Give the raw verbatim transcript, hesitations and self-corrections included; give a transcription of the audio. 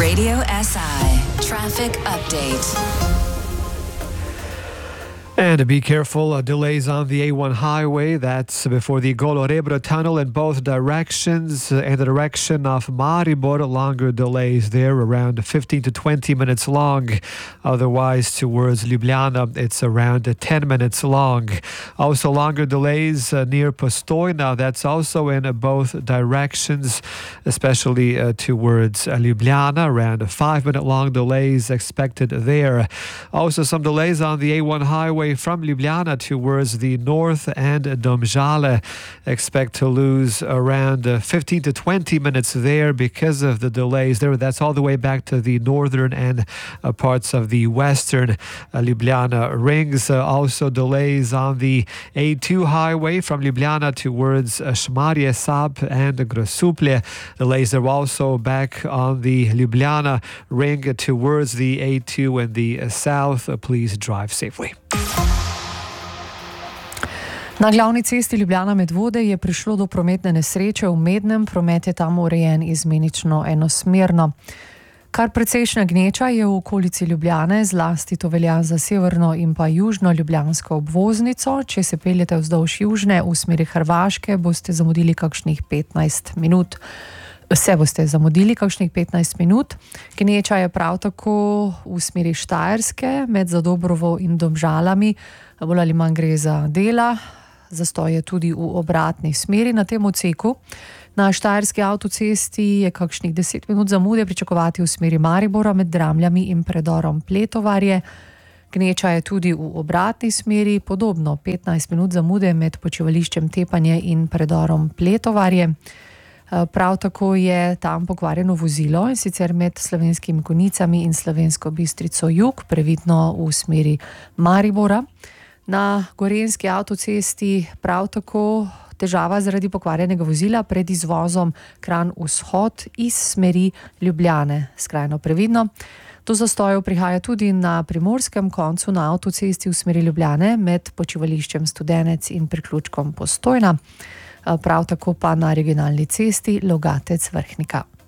Radio S I Traffic Update. And be careful, uh, delays on the A one highway. That's before the Golo Rebro tunnel in both directions. Uh, in the direction of Maribor, longer delays there, around fifteen to twenty minutes long. Otherwise, towards Ljubljana, it's around ten minutes long. Also, longer delays uh, near Postojna. That's also in uh, both directions, especially uh, towards uh, Ljubljana. Around five minute long delays expected there. Also, some delays on the A one highway from Ljubljana towards the north and Domžale. Expect to lose around uh, fifteen to twenty minutes there because of the delays there. That's all the way back to the northern and uh, parts of the western uh, Ljubljana rings. Uh, also delays on the A two highway from Ljubljana towards uh, Šmarje Sab and Grosuplje. Delays are also back on the Ljubljana ring towards the A two in the uh, south. Uh, please drive safely. Na glavni cesti Ljubljana-Medvode je prišlo do prometne nesreče v Mednem. Promet je tam urejen izmenično enosmerno. Kar precejšnja gneča je v okolici Ljubljane, zlasti to velja za severno in pa južno ljubljansko obvoznico. Če se peljete vzdolž južne v smeri Hrvaške, boste zamudili kakšnih petnajst minut. Se boste zamudili kakšnih petnajst minut. Gneča je prav tako v smeri Štajerske, med Zadobrovo in Domžalami. Bolj ali manj gre za dela. Zastoj je tudi v obratni smeri na tem odseku. Na Štajerski avtocesti je kakšnih deset minut zamude pričakovati v smeri Maribora med Dramljami in predorom Pletovarje. Gneča je tudi v obratni smeri, podobno petnajst minut zamude med počivališčem Tepanje in predorom Pletovarje. Prav tako je tam pokvarjeno vozilo, in sicer med Slovenskimi Konjicami in Slovensko Bistrico jug, previdno v smeri Maribora. Na Gorenjski avtocesti prav tako težava zaradi pokvarjenega vozila pred izvozom Kranj vzhod iz smeri Ljubljane. Skrajno previdno. Do zastojev prihaja tudi na primorskem koncu na avtocesti v smeri Ljubljane med počivališčem Studenec in priključkom Postojna. Prav tako pa na regionalni cesti Logatec-Vrhnika.